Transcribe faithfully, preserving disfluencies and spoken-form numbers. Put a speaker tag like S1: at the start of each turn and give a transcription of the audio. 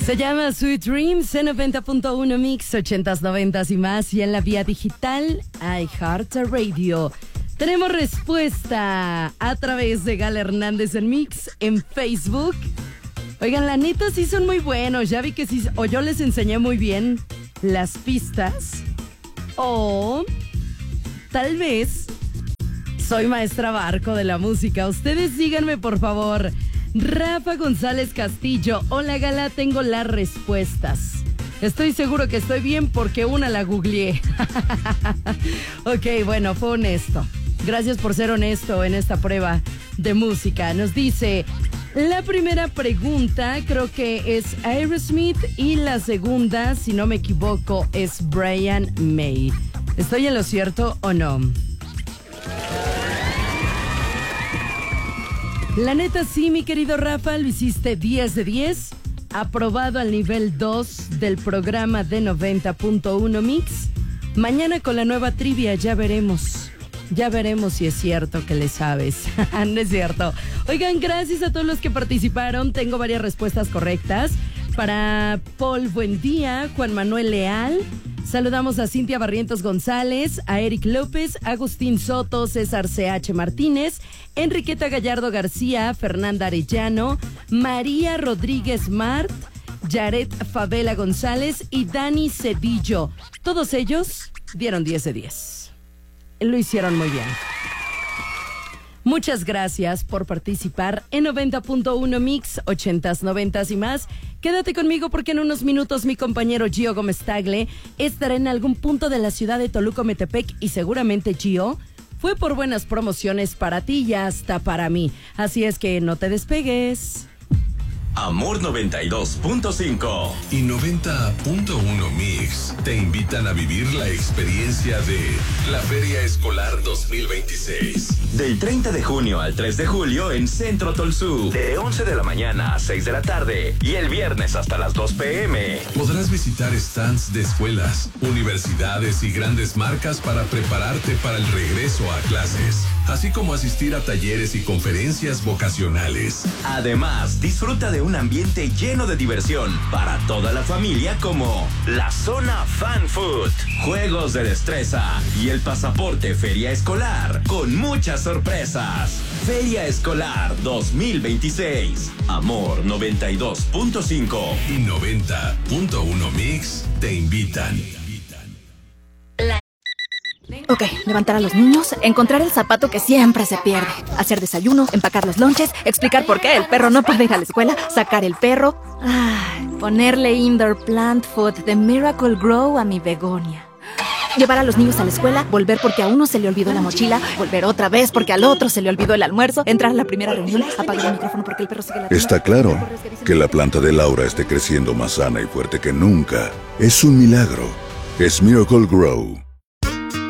S1: Se llama Sweet Dreams en noventa punto uno Mix, ochentas, noventas y más. Y en la vía digital, iHeartRadio. Tenemos respuesta a través de Gal Hernández en Mix en Facebook. Oigan, la neta sí son muy buenos. Ya vi que sí, o yo les enseñé muy bien las pistas, o tal vez soy maestra barco de la música. Ustedes díganme, por favor. Rafa González Castillo, hola Gala, tengo las respuestas. Estoy seguro que estoy bien porque una la googleé. Ok, bueno, fue honesto. Gracias por ser honesto en esta prueba de música. Nos dice, la primera pregunta creo que es Aerosmith y la segunda, si no me equivoco, es Brian May. ¿Estoy en lo cierto o no? La neta sí, mi querido Rafa, lo hiciste diez de diez, aprobado al nivel dos del programa de noventa punto uno Mix. Mañana con la nueva trivia ya veremos, ya veremos si es cierto que le sabes. No es cierto. Oigan, gracias a todos los que participaron, tengo varias respuestas correctas. Para Paul Buendía, Juan Manuel Leal, saludamos a Cintia Barrientos González, a Eric López, Agustín Soto, César C H Martínez, Enriqueta Gallardo García, Fernanda Arellano, María Rodríguez Mart, Yaret Favela González y Dani Cedillo. Todos ellos dieron diez de diez. Lo hicieron muy bien. Muchas gracias por participar en noventa punto uno Mix, ochentas, noventas y más. Quédate conmigo porque en unos minutos mi compañero Gio Gómez Tagle estará en algún punto de la ciudad de Toluca, Metepec, y seguramente Gio fue por buenas promociones para ti y hasta para mí. Así es que no te despegues.
S2: Amor noventa y dos punto cinco
S3: y noventa punto uno Mix te invitan a vivir la experiencia de la Feria Escolar dos mil veintiséis.
S2: Del treinta de junio al tres de julio en Centro Tolsú, de once de la mañana a seis de la tarde y el viernes hasta las dos pm.
S3: Podrás visitar stands de escuelas, universidades y grandes marcas para prepararte para el regreso a clases, así como asistir a talleres y conferencias vocacionales.
S2: Además, disfruta de un ambiente lleno de diversión para toda la familia, como la zona Fan Food, juegos de destreza y el pasaporte Feria Escolar con muchas sorpresas. Feria Escolar dos mil veintiséis. Amor noventa y dos punto cinco
S3: y noventa punto uno Mix te invitan.
S4: Ok, levantar a los niños, encontrar el zapato que siempre se pierde, hacer desayuno, empacar los lonches, explicar por qué el perro no puede ir a la escuela, sacar el perro, ay, ponerle indoor plant food de Miracle Grow a mi begonia. Llevar a los niños a la escuela, volver porque a uno se le olvidó la mochila, volver otra vez porque al otro se le olvidó el almuerzo, entrar a la primera reunión, apagar el micrófono porque el perro sigue la...
S5: Está claro que la planta de Laura esté creciendo más sana y fuerte que nunca. Es un milagro. Es Miracle Grow.